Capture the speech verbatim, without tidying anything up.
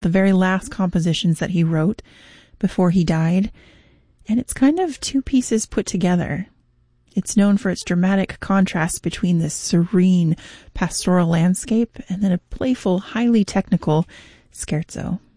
the very last compositions that he wrote before he died, and it's kind of two pieces put together. It's known for its dramatic contrast between this serene pastoral landscape and then a playful, highly technical scherzo.